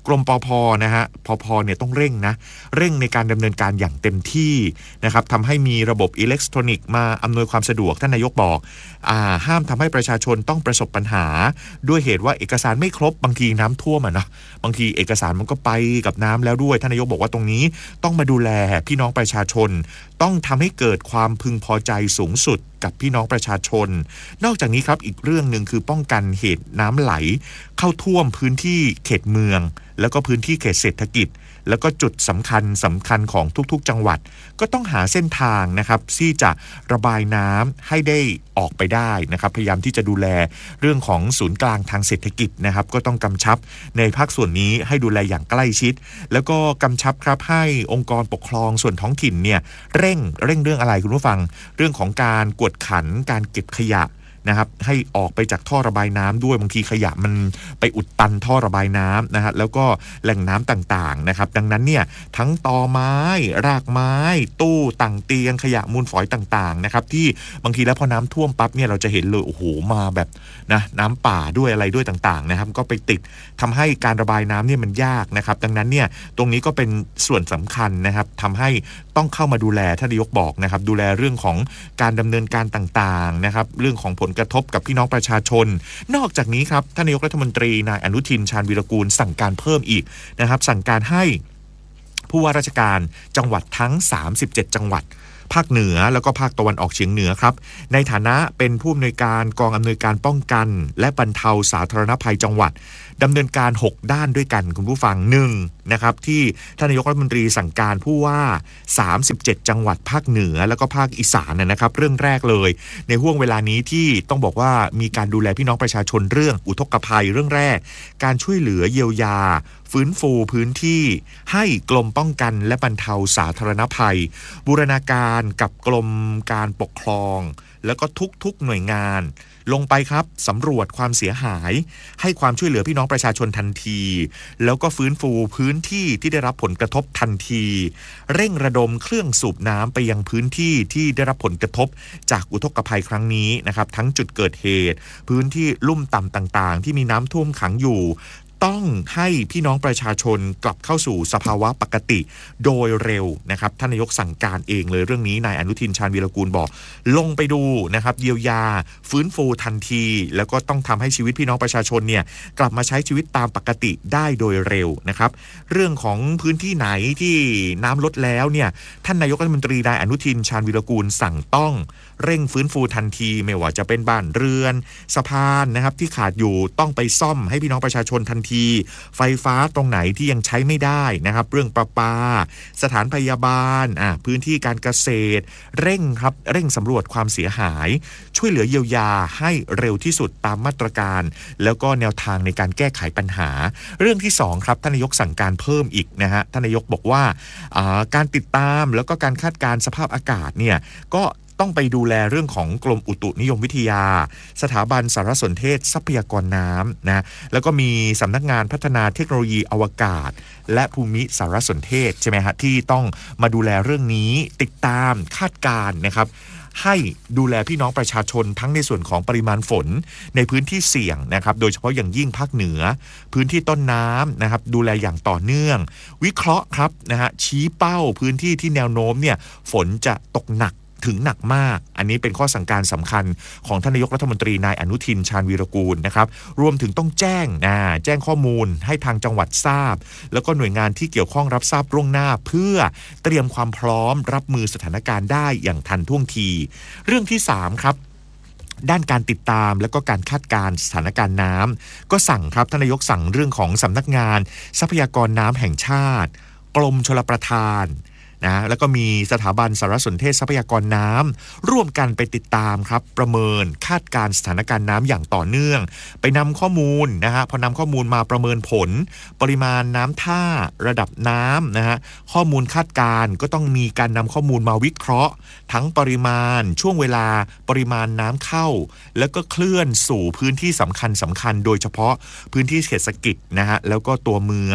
กรมปภ.นะฮะปภ.เนี่ยต้องเร่งในการดำเนินการอย่างเต็มที่นะครับทำให้มีระบบอิเล็กทรอนิกส์มาอำนวยความสะดวกท่านนายกบอกห้ามทำให้ประชาชนต้องประสบปัญหาด้วยเหตุว่าเอกสารไม่ครบบางทีน้ำท่วมเนาะบางทีเอกสารมันก็ไปกับน้ำแล้วด้วยท่านนายกบอกว่าตรงนี้ต้องมาดูแลพี่น้องประชาชนต้องทำให้เกิดความพึงพอใจสูงสุดกับพี่น้องประชาชนนอกจากนี้ครับอีกเรื่องนึงคือป้องกันเหตุน้ำไหลเข้าท่วมพื้นที่เขตเมืองแล้วก็พื้นที่เขตเศรษฐกิจแล้วก็จุดสำคัญของทุกๆจังหวัดก็ต้องหาเส้นทางนะครับที่จะระบายน้ำให้ได้ออกไปได้นะครับพยายามที่จะดูแลเรื่องของศูนย์กลางทางเศรษฐกิจนะครับก็ต้องกำชับในภาคส่วนนี้ให้ดูแลอย่างใกล้ชิดแล้วก็กำชับครับให้องค์กรปกครองส่วนท้องถิ่นเนี่ยเร่งเรื่องอะไรคุณผู้ฟังเรื่องของการกวดขันการเก็บขยะนะครับให้ออกไปจากท่อระบายน้ำด้วยบางทีขยะมันไปอุดตันท่อระบายน้ำนะฮะแล้วก็แหล่งน้ำต่างๆนะครับดังนั้นเนี่ยทั้งตอไม้รากไม้ตู้ต่างเตียงขยะมูลฝอยต่างๆนะครับที่บางทีแล้วพอน้ำท่วมปั๊บเนี่ยเราจะเห็นเลยโอ้โหมาแบบนะน้ำป่าด้วยอะไรด้วยต่างๆนะครับก็ไปติดทำให้การระบายน้ำเนี่ยมันยากนะครับดังนั้นเนี่ยตรงนี้ก็เป็นส่วนสำคัญนะครับทำให้ต้องเข้ามาดูแลท่านนายกบอกนะครับดูแลเรื่องของการดำเนินการต่างๆนะครับเรื่องของผลกระทบกับพี่น้องประชาชนนอกจากนี้ครับท่านนายกรัฐมนตรีนายอนุทินชาญวีรกูลสั่งการเพิ่มอีกนะครับสั่งการให้ผู้ว่าราชการจังหวัดทั้ง37จังหวัดภาคเหนือแล้วก็ภาคตะวันออกเฉียงเหนือครับในฐานะเป็นผู้อำนวยการกองอำนวยการป้องกันและบรรเทาสาธารณภัยจังหวัดดำเนินการ6ด้านด้วยกันคุณผู้ฟัง1นะครับที่ท่านนายกรัฐมนตรีสั่งการผู้ว่า37จังหวัดภาคเหนือแล้วก็ภาคอีสานนะครับเรื่องแรกเลยในห่วงเวลานี้ที่ต้องบอกว่ามีการดูแลพี่น้องประชาชนเรื่องอุทกภัยเรื่องแรกการช่วยเหลือเยียวยาฟื้นฟูพื้นที่ให้กรมป้องกันและบรรเทาสาธารณภัยบูรณาการกับกรมการปกครองแล้วก็ทุกหน่วยงานลงไปครับสำรวจความเสียหายให้ความช่วยเหลือพี่น้องประชาชนทันทีแล้วก็ฟื้นฟูพื้นที่ที่ได้รับผลกระทบทันทีเร่งระดมเครื่องสูบน้ำไปยังพื้นที่ที่ได้รับผลกระทบจากอุทกภัยครั้งนี้นะครับทั้งจุดเกิดเหตุพื้นที่ลุ่มต่ำต่างๆที่มีน้ำท่วมขังอยู่ต้องให้พี่น้องประชาชนกลับเข้าสู่สภาวะปกติโดยเร็วนะครับท่านนายกสั่งการเองเลยเรื่องนี้นายอนุทินชาญวีรกูลบอกลงไปดูนะครับเยียวยาฟื้นฟูทันทีแล้วก็ต้องทำให้ชีวิตพี่น้องประชาชนเนี่ยกลับมาใช้ชีวิตตามปกติได้โดยเร็วนะครับเรื่องของพื้นที่ไหนที่น้ำลดแล้วเนี่ยท่านนายกรัฐมนตรีนายอนุทินชาญวีรกูลสั่งต้องเร่งฟื้นฟูทันทีไม่ว่าจะเป็นบ้านเรือนสะพานนะครับที่ขาดอยู่ต้องไปซ่อมให้พี่น้องประชาชนทันทีไฟฟ้าตรงไหนที่ยังใช้ไม่ได้นะครับเรื่องประปาสถานพยาบาลพื้นที่การเกษตรเร่งสำรวจความเสียหายช่วยเหลือเยียวยาให้เร็วที่สุดตามมาตรการแล้วก็แนวทางในการแก้ไขปัญหาเรื่องที่2ครับท่านนายกสั่งการเพิ่มอีกนะฮะท่านนายกบอกว่าการติดตามแล้วก็การคาดการณ์สภาพอากาศเนี่ยก็ต้องไปดูแลเรื่องของกรมอุตุนิยมวิทยาสถาบันสารสนเทศทรัพยากรน้ำนะแล้วก็มีสำนักงานพัฒนาเทคโนโลยีอวกาศและภูมิสารสนเทศใช่ไหมฮะที่ต้องมาดูแลเรื่องนี้ติดตามคาดการณ์นะครับให้ดูแลพี่น้องประชาชนทั้งในส่วนของปริมาณฝนในพื้นที่เสี่ยงนะครับโดยเฉพาะอย่างยิ่งภาคเหนือพื้นที่ต้นน้ำนะครับดูแลอย่างต่อเนื่องวิเคราะห์ครับนะฮะชี้เป้าพื้นที่ที่แนวโน้มเนี่ยฝนจะตกหนักถึงหนักมากอันนี้เป็นข้อสั่งการสำคัญของท่านนายกรัฐมนตรีนายอนุทินชาญวีรกูลนะครับรวมถึงต้องแจ้งข้อมูลให้ทางจังหวัดทราบแล้วก็หน่วยงานที่เกี่ยวข้องรับทราบล่วงหน้าเพื่อเตรียมความพร้อมรับมือสถานการณ์ได้อย่างทันท่วงทีเรื่องที่3ครับด้านการติดตามและก็การคาดการณ์สถานการณ์น้ำก็สั่งครับท่านนายกสั่งเรื่องของสำนักงานทรัพยากรน้ำแห่งชาติกรมชลประทานนะแล้วก็มีสถาบันสารสนเทศทรัพยากรน้ำร่วมกันไปติดตามครับประเมินคาดการณ์สถานการณ์น้ำอย่างต่อเนื่องไปนำข้อมูลนะฮะพอนำข้อมูลมาประเมินผลปริมาณน้ำท่าระดับน้ำนะฮะข้อมูลคาดการณ์ก็ต้องมีการนำข้อมูลมาวิเคราะห์ทั้งปริมาณช่วงเวลาปริมาณน้ำเข้าแล้วก็เคลื่อนสู่พื้นที่สำคัญโดยเฉพาะพื้นที่เขตเศรษฐกิจนะฮะแล้วก็ตัวเมือง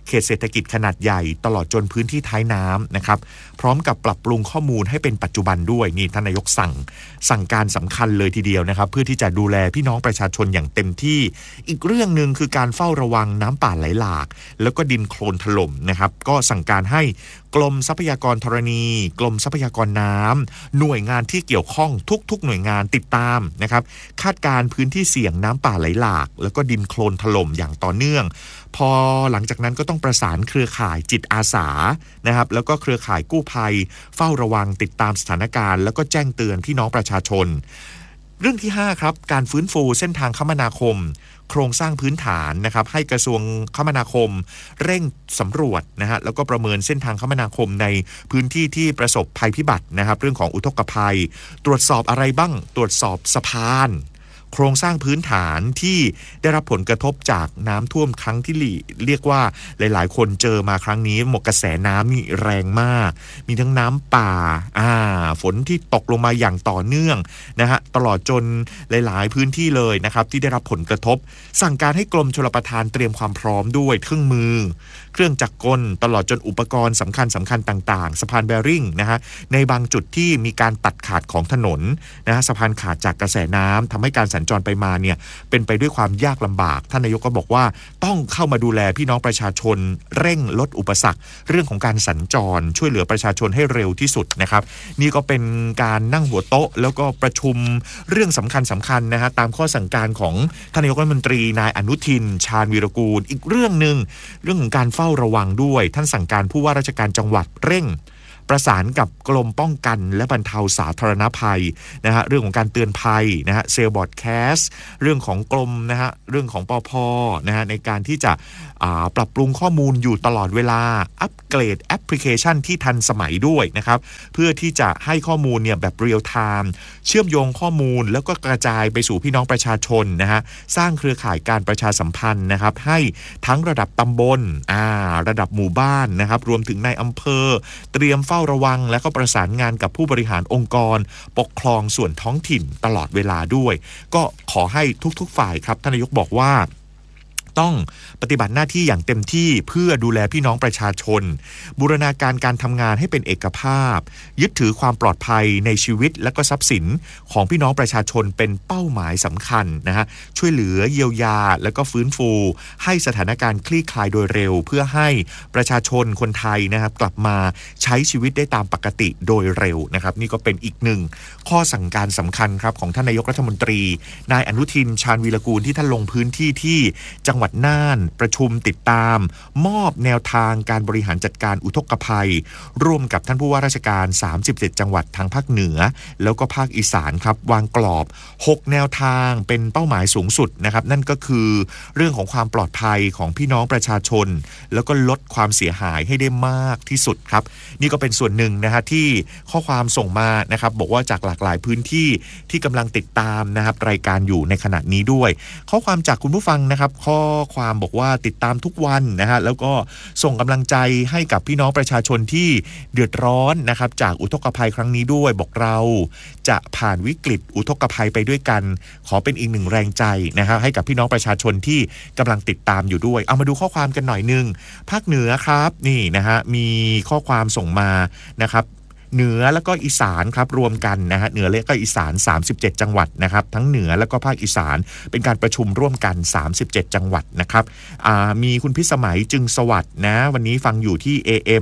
เขตเศรษฐกิจขนาดใหญ่ตลอดจนพื้นที่ท้ายน้ำนะครับพร้อมกับปรับปรุงข้อมูลให้เป็นปัจจุบันด้วยนี่ท่านนายกสั่งการสำคัญเลยทีเดียวนะครับเพื่อที่จะดูแลพี่น้องประชาชนอย่างเต็มที่อีกเรื่องนึงคือการเฝ้าระวังน้ำป่าไหลหลากแล้วก็ดินโคลนถล่มนะครับก็สั่งการให้กรมทรัพยากรธรณีกรมทรัพยากรน้ำหน่วยงานที่เกี่ยวข้องทุกหน่วยงานติดตามนะครับคาดการพื้นที่เสี่ยงน้ำป่าไหลหลากแล้วก็ดินโคลนถล่มอย่างต่อเนื่องพอหลังจากนั้นก็ต้องประสานเครือข่ายจิตอาสานะครับแล้วก็เครือข่ายกู้ภัยเฝ้าระวังติดตามสถานการณ์แล้วก็แจ้งเตือนพี่น้องประชาชนเรื่องที่5ครับการฟื้นฟูเส้นทางคมนาคมโครงสร้างพื้นฐานนะครับให้กระทรวงคมนาคมเร่งสำรวจนะฮะแล้วก็ประเมินเส้นทางคมนาคมในพื้นที่ที่ประสบภัยพิบัตินะครับเรื่องของอุทกภัยตรวจสอบอะไรบ้างตรวจสอบสะพานโครงสร้างพื้นฐานที่ได้รับผลกระทบจากน้ำท่วมครั้งที่เรียกว่าหลายๆคนเจอมาครั้งนี้หมดกระแสน้ำนี่แรงมากมีทั้งน้ำป่าฝนที่ตกลงมาอย่างต่อเนื่องนะฮะตลอดจนหลายๆพื้นที่เลยนะครับที่ได้รับผลกระทบสั่งการให้กรมชลประทานเตรียมความพร้อมด้วยเครื่องมือเครื่องจักรกลตลอดจนอุปกรณ์สำคัญต่างๆสะพานแบริ่งนะฮะในบางจุดที่มีการตัดขาดของถนนนะฮะสะพานขาดจากกระแสน้ำทำให้การสัญจรไปมาเนี่ยเป็นไปด้วยความยากลำบากท่านนายกก็บอกว่าต้องเข้ามาดูแลพี่น้องประชาชนเร่งลดอุปสรรคเรื่องของการสัญจรช่วยเหลือประชาชนให้เร็วที่สุดนะครับนี่ก็เป็นการนั่งหัวโต๊ะแล้วก็ประชุมเรื่องสำคัญนะฮะตามข้อสั่งการของท่านนายกรัฐมนตรีนายอนุทินชาญวีรกูลอีกเรื่องนึงเรื่องของการเฝ้าระวังด้วยท่านสั่งการผู้ว่าราชการจังหวัดเร่งประสานกับกรมป้องกันและบรรเทาสาธารณภัยนะฮะเรื่องของการเตือนภัยนะฮะเซลล์บอร์ดแคสต์เรื่องของกรมนะฮะเรื่องของปภนะฮะในการที่จะปรับปรุงข้อมูลอยู่ตลอดเวลาอัปเกรดแอปพลิเคชันที่ทันสมัยด้วยนะครับเพื่อที่จะให้ข้อมูลเนี่ยแบบเรียลไทม์เชื่อมโยงข้อมูลแล้วก็กระจายไปสู่พี่น้องประชาชนนะฮะสร้างเครือข่ายการประชาสัมพันธ์นะครับให้ทั้งระดับตำบลระดับหมู่บ้านนะครับรวมถึงในอำเภอเตรียมเฝ้าระวังและก็ประสานงานกับผู้บริหารองค์กรปกครองส่วนท้องถิ่นตลอดเวลาด้วยก็ขอให้ทุกๆฝ่ายครับท่านนายกบอกว่าต้องปฏิบัติหน้าที่อย่างเต็มที่เพื่อดูแลพี่น้องประชาชนบูรณาการการทำงานให้เป็นเอกภาพยึดถือความปลอดภัยในชีวิตและก็ทรัพย์สินของพี่น้องประชาชนเป็นเป้าหมายสำคัญนะฮะช่วยเหลือเยียวยาและก็ฟื้นฟูให้สถานการณ์คลี่คลายโดยเร็วเพื่อให้ประชาชนคนไทยนะครับกลับมาใช้ชีวิตได้ตามปกติโดยเร็วนะครับนี่ก็เป็นอีกหนึ่งข้อสั่งการสำคัญครับของท่านนายกรัฐมนตรีนายอนุทินชาญวีรกูลที่ท่านลงพื้นที่ที่จังหวัดน่านประชุมติดตามมอบแนวทางการบริหารจัดการอุทกภัยร่วมกับท่านผู้ว่าราชการ37จังหวัดทางภาคเหนือแล้วก็ภาคอีสานครับวางกรอบ6แนวทางเป็นเป้าหมายสูงสุดนะครับนั่นก็คือเรื่องของความปลอดภัยของพี่น้องประชาชนแล้วก็ลดความเสียหายให้ได้มากที่สุดครับนี่ก็เป็นส่วนหนึ่งนะฮะที่ข้อความส่งมานะครับบอกว่าจากหลากหลายพื้นที่ที่กำลังติดตามนะครับรายการอยู่ในขณะนี้ด้วยข้อความจากคุณผู้ฟังนะครับข้อความบอกว่าติดตามทุกวันนะฮะแล้วก็ส่งกำลังใจให้กับพี่น้องประชาชนที่เดือดร้อนนะครับจากอุทกภัยครั้งนี้ด้วยบอกเราจะผ่านวิกฤตอุทกภัยไปด้วยกันขอเป็นอีกหนึ่งแรงใจนะครับให้กับพี่น้องประชาชนที่กำลังติดตามอยู่ด้วยเอามาดูข้อความกันหน่อยนึงภาคเหนือครับนี่นะฮะมีข้อความส่งมานะครับเหนือแล้วก็อีสานครับรวมกันนะฮะเหนือและก็อีสาน37จังหวัดนะครับทั้งเหนือแล้วก็ภาคอีสานเป็นการประชุมร่วมกัน37จังหวัดนะครับมีคุณพิสมัยจึงสวัสดิ์นะวันนี้ฟังอยู่ที่ AM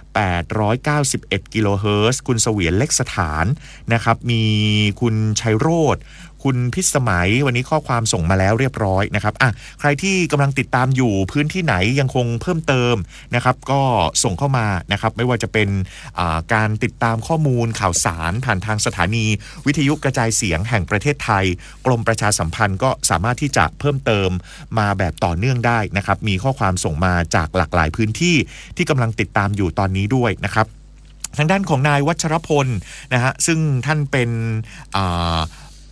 891กิโลเฮิรตซ์คุณเสวียนเล็กสถานนะครับมีคุณชัยโรจน์คุณพิสมัยวันนี้ข้อความส่งมาแล้วเรียบร้อยนะครับใครที่กำลังติดตามอยู่พื้นที่ไหนยังคงเพิ่มเติมนะครับก็ส่งเข้ามานะครับไม่ว่าจะเป็นการติดตามข้อมูลข่าวสารผ่านทางสถานีวิทยุกระจายเสียงแห่งประเทศไทยกรมประชาสัมพันธ์ก็สามารถที่จะเพิ่มเติมมาแบบต่อเนื่องได้นะครับมีข้อความส่งมาจากหลากหลายพื้นที่ที่กำลังติดตามอยู่ตอนนี้ด้วยนะครับทางด้านของนายวัชรพลนะฮะซึ่งท่านเป็น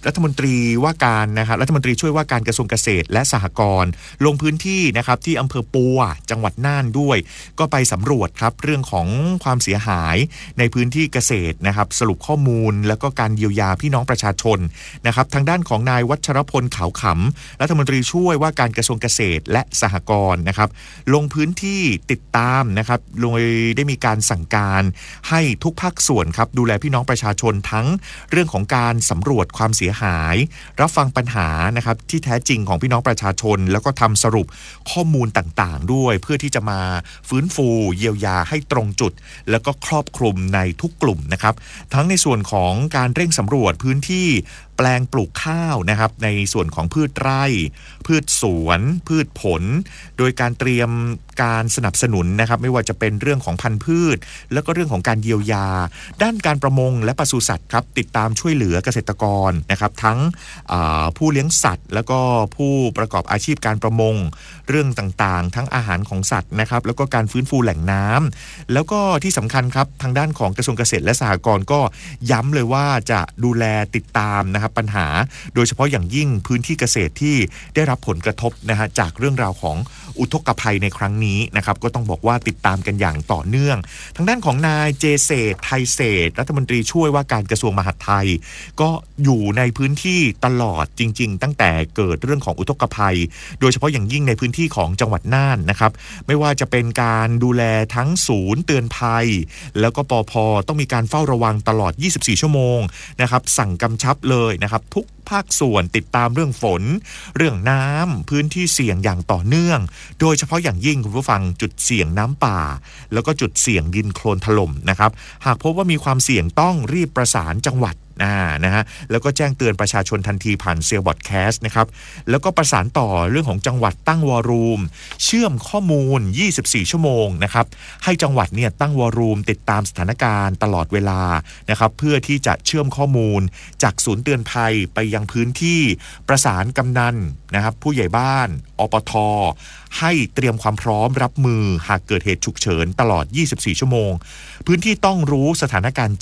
รัฐมนตรีว่าการนะครับรัฐมนตรีช่วยว่าการกระทรวงเกษตรและสหกรณ์ลงพื้นที่นะครับที่อำเภอปัวจังหวัดน่านด้วยก็ไปสำรวจครับเรื่องของความเสียหายในพื้นที่เกษตรนะครับสรุปข้อมูลแล้วก็การเยียวยาพี่น้องประชาชนนะครับทางด้านของนายวัชรพลขาวขำรัฐมนตรีช่วยว่าการกระทรวงเกษตรและสหกรณ์นะครับลงพื้นที่ติดตามนะครับโดยได้มีการสั่งการให้ทุกภาคส่วนครับดูแลพี่น้องประชาชนทั้งเรื่องของการสำรวจความเสียหายรับฟังปัญหานะครับที่แท้จริงของพี่น้องประชาชนแล้วก็ทำสรุปข้อมูลต่างๆด้วยเพื่อที่จะมาฟื้นฟูเยียวยาให้ตรงจุดแล้วก็ครอบคลุมในทุกกลุ่มนะครับทั้งในส่วนของการเร่งสำรวจพื้นที่แปลงปลูกข้าวนะครับในส่วนของพืชไร่พืชสวนพืชผลโดยการเตรียมการสนับสนุนนะครับไม่ว่าจะเป็นเรื่องของพันธุ์พืชแล้วก็เรื่องของการเยียวยาด้านการประมงและปศุสัตว์ครับติดตามช่วยเหลือเกษตรกรนะครับทั้งผู้เลี้ยงสัตว์แล้วก็ผู้ประกอบอาชีพการประมงเรื่องต่างๆทั้งอาหารของสัตว์นะครับแล้วก็การฟื้นฟูแหล่งน้ำแล้วก็ที่สำคัญครับทางด้านของกระทรวงเกษตรและสหกรณ์ก็ย้ำเลยว่าจะดูแลติดตามนะครับปัญหาโดยเฉพาะอย่างยิ่งพื้นที่เกษตรที่ได้รับผลกระทบนะฮะจากเรื่องราวของอุทกภัยในครั้งนี้นะครับก็ต้องบอกว่าติดตามกันอย่างต่อเนื่องทางด้านของนายเจเศรษฐ์ไทยเศรษฐ์รัฐมนตรีช่วยว่าการกระทรวงมหาดไทยก็อยู่ในพื้นที่ตลอดจริงๆตั้งแต่เกิดเรื่องของอุทกภัยโดยเฉพาะอย่างยิ่งในพื้นที่ของจังหวัดน่านนะครับไม่ว่าจะเป็นการดูแลทั้งศูนย์เตือนภัยแล้วก็ปภ.ต้องมีการเฝ้าระวังตลอด24ชั่วโมงนะครับสั่งกำชับเลยนะครับทุกภาคส่วนติดตามเรื่องฝนเรื่องน้ำพื้นที่เสี่ยงอย่างต่อเนื่องโดยเฉพาะอย่างยิ่งคุณผู้ฟังจุดเสี่ยงน้ำป่าแล้วก็จุดเสี่ยงดินโคลนถล่มนะครับหากพบว่ามีความเสี่ยงต้องรีบประสานจังหวัดนะฮะแล้วก็แจ้งเตือนประชาชนทันทีผ่านเซลล์บอดแคสต์นะครับแล้วก็ประสานต่อเรื่องของจังหวัดตั้งวอลลุ่มเชื่อมข้อมูล24ชั่วโมงนะครับให้จังหวัดเนี่ยตั้งวอลลุ่มติดตามสถานการณ์ตลอดเวลานะครับเพื่อที่จะเชื่อมข้อมูลจากศูนย์เตือนภัยไปยังพื้นที่ประสานกำนันนะครับผู้ใหญ่บ้านอปท.ให้เตรียมความพร้อมรับมือหากเกิดเหตุฉุกเฉินตลอด24ชั่วโมงพื้นที่ต้องรู้สถานการณ์